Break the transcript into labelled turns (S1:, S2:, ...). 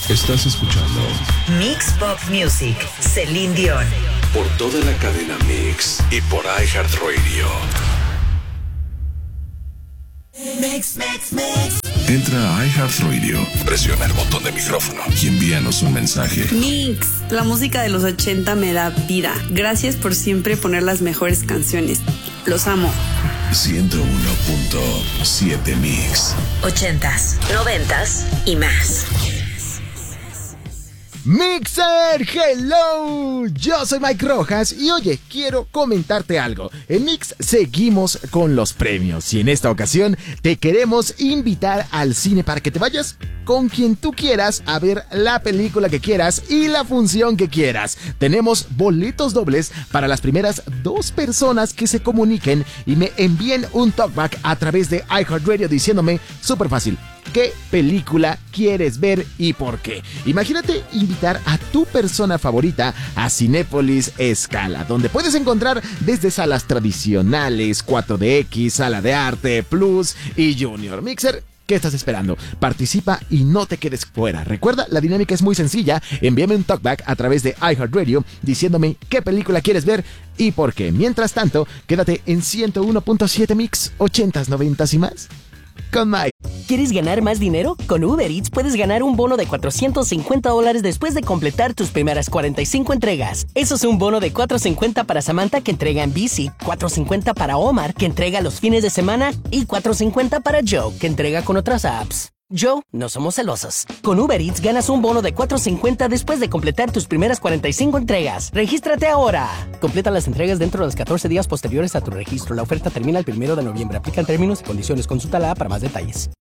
S1: Estás escuchando
S2: Mix Pop Music, Celine Dion.
S1: Por toda la cadena Mix y por iHeartRadio.
S3: Mix.
S1: Entra a iHeartRadio, presiona el botón de micrófono y envíanos un mensaje.
S4: Mix, la música de los 80 me da vida. Gracias por siempre poner las mejores canciones. Los amo.
S1: 101.7 Mix.
S2: 80s, 90s y más.
S5: Mixer, hello, yo soy Mike Rojas y oye, quiero comentarte algo. En Mix seguimos con los premios y en esta ocasión te queremos invitar al cine para que te vayas con quien tú quieras a ver la película que quieras y la función que quieras. Tenemos boletos dobles para las primeras 2 personas que se comuniquen y me envíen un talkback a través de iHeartRadio diciéndome súper fácil: ¿qué película quieres ver y por qué? Imagínate invitar a tu persona favorita a Cinépolis Scala, donde puedes encontrar desde salas tradicionales, 4DX, sala de arte, Plus y Junior. Mixer, ¿qué estás esperando? Participa y no te quedes fuera. Recuerda, la dinámica es muy sencilla. Envíame un talkback a través de iHeartRadio diciéndome qué película quieres ver y por qué. Mientras tanto, quédate en 101.7 Mix, 80s, 90s y más con Mike.
S6: ¿Quieres ganar más dinero? Con Uber Eats puedes ganar un bono de $450 después de completar tus primeras 45 entregas. Eso es un bono de $450 para Samantha, que entrega en bici, $450 para Omar, que entrega los fines de semana, y $450 para Joe, que entrega con otras apps. Joe, no somos celosos. Con Uber Eats ganas un bono de $450 después de completar tus primeras 45 entregas. ¡Regístrate ahora! Completa las entregas dentro de los 14 días posteriores a tu registro. La oferta termina el 1 de noviembre. Aplican términos y condiciones. Consulta la app para más detalles.